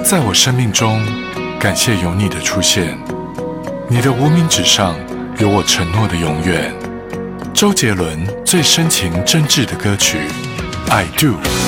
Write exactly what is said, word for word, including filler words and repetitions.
在我生命中，感谢有你的出现。你的无名指上有我承诺的永远。周杰伦最深情真挚的歌曲《I Do》。